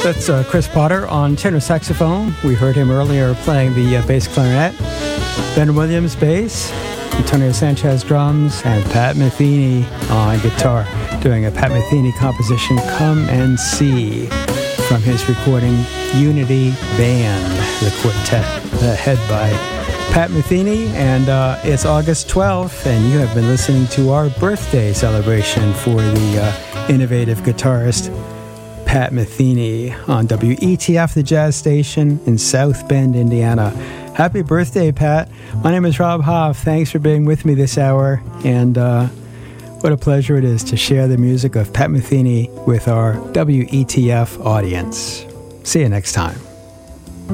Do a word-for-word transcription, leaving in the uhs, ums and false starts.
That's uh, Chris Potter on tenor saxophone. We heard him earlier playing the uh, bass clarinet. Ben Williams, bass. Antonio Sanchez, drums. And Pat Metheny on guitar, doing a Pat Metheny composition, Come and See, from his recording Unity Band, the quartet, uh, head by Pat Metheny. And uh, it's August twelfth, and you have been listening to our birthday celebration for the uh, innovative guitarist Pat Metheny on W E T F, the jazz station in South Bend, Indiana. Happy birthday, Pat. My name is Rob Hoff. Thanks for being with me this hour, and uh, what a pleasure it is to share the music of Pat Metheny with our W E T F audience. See you next time.